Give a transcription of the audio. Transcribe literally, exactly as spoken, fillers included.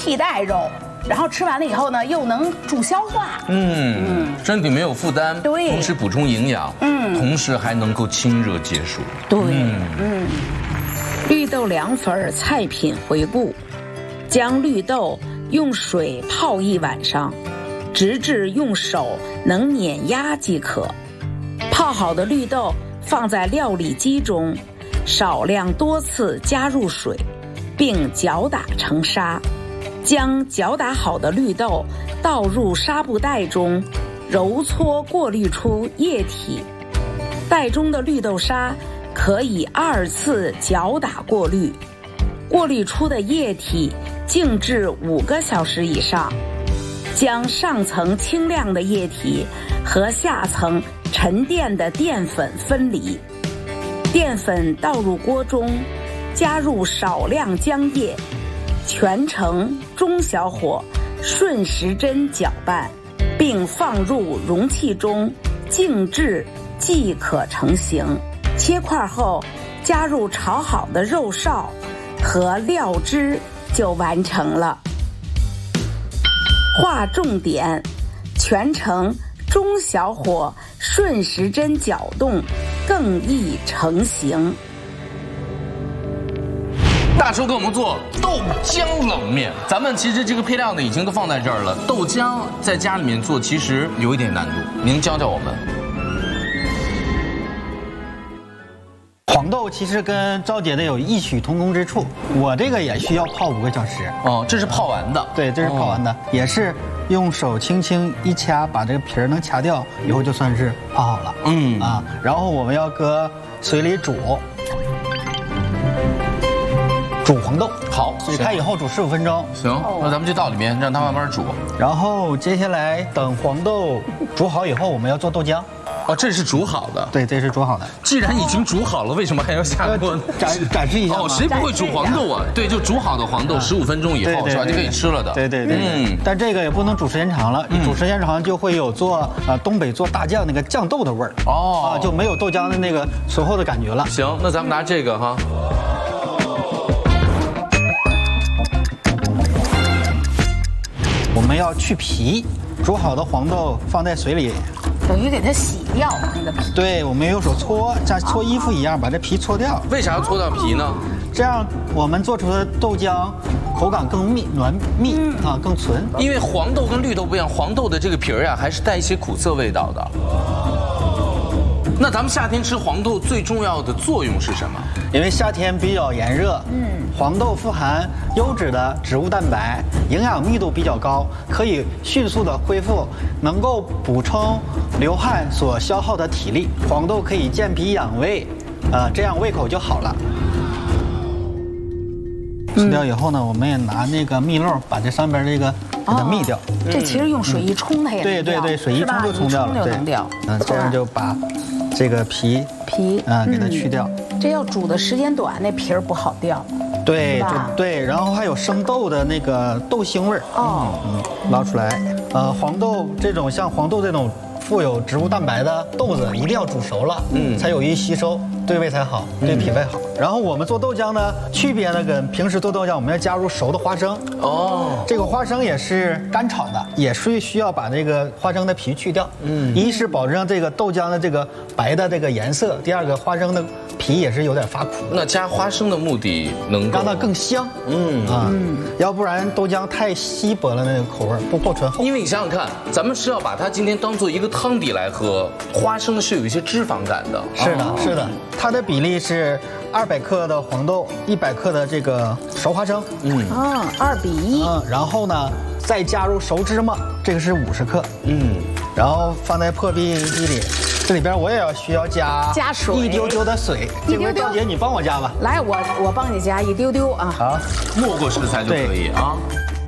替代肉。然后吃完了以后呢，又能助消化， 嗯，嗯身体没有负担， 对， 同时补充营养，嗯，同时还能够清热解暑， 对，嗯。嗯绿豆凉粉菜品回顾：将绿豆用水泡一晚上，直至用手能碾压即可。泡好的绿豆放在料理机中，少量多次加入水，并搅打成沙。将搅打好的绿豆倒入纱布袋中，揉搓过滤出液体。袋中的绿豆沙可以二次搅打过滤，过滤出的液体静置五个小时以上。将上层清亮的液体和下层沉淀的淀粉分离。淀粉倒入锅中，加入少量姜叶。全程中小火顺时针搅拌，并放入容器中静置即可成型。切块后加入炒好的肉臊和料汁就完成了。划重点：全程中小火顺时针搅动，更易成型。 大叔给我们做豆浆冷面，咱们其实这个配料呢已经都放在这儿了。豆浆在家里面做其实有一点难度，您教教我们。 黄豆其实跟赵姐的有异曲同工之处，我这个也需要泡五个小时。 哦，这是泡完的。 对，这是泡完的，哦、也是用手轻轻一掐，把这个皮儿能掐掉，以后就算是泡好了。嗯啊，然后我们要搁水里煮。煮黄豆， 好， 水开以后煮十五分钟。 行，那咱们就到里面让它慢慢煮。 然后接下来等黄豆煮好以后，我们要做豆浆。 哦，这是煮好的。 对，这是煮好的。 既然已经煮好了，为什么还要下锅展展示一下？ 哦，谁不会煮黄豆啊？对，就煮好的黄豆，十五分钟以后是吧，就可以吃了的。 对对对，嗯。但这个也不能煮时间长了，煮时间长就会有做啊东北做大酱那个酱豆的味儿。哦，啊就没有豆浆的那个醇厚的感觉了。 行，那咱们拿这个哈。 我们要去皮，煮好的黄豆放在水里， 等于给它洗掉那个皮。 对，我们用手搓，像搓衣服一样把这皮搓掉。 为啥要搓掉皮呢？ 这样我们做出的豆浆口感更密软密、嗯、啊，更纯。 因为黄豆跟绿豆不一样，黄豆的这个皮儿呀还是带一些苦涩味道的。那咱们夏天吃黄豆最重要的作用是什么？ 因为夏天比较炎热，嗯，黄豆富含优质的植物蛋白，营养密度比较高，可以迅速的恢复，能够补充流汗所消耗的体力。黄豆可以健脾养胃，呃，这样胃口就好了。吃掉以后呢，我们也拿那个蜜漏把这上边这个给它蜜掉。 哦、这其实用水一冲它也能对对对，水一冲就冲掉了， 对， 嗯，这样就把这个皮皮啊给它去掉。 这要煮的时间短，那皮儿不好掉。 对，就对，然后还有生豆的那个豆腥味儿。哦，嗯，捞出来。呃，黄豆这种像黄豆这种富有植物蛋白的豆子，一定要煮熟了，嗯，才有益吸收，对胃才好，对脾胃好。然后我们做豆浆呢，区别呢跟平时做豆浆，我们要加入熟的花生。哦，这个花生也是干炒的，也是需要把这个花生的皮去掉。嗯，一是保证这个豆浆的这个白的这个颜色，第二个花生的皮也是有点发苦。 那加花生的目的能够让它更香。嗯啊，嗯，要不然豆浆太稀薄了，那个口味不够醇厚。 因为你想想看，咱们是要把它今天当做一个汤底来喝，花生是有一些脂肪感的。 是的，是的，它的比例是二百克的黄豆，一百克的这个熟花生。 嗯啊，二比一。 嗯，然后呢，再加入熟芝麻，这个是五十克。嗯，然后放在破壁机里，这里边我也要需要加加水一丢丢的水。这回赵姐你帮我加吧。 来，我我帮你加一丢丢啊。 好， 没过食材就可以啊。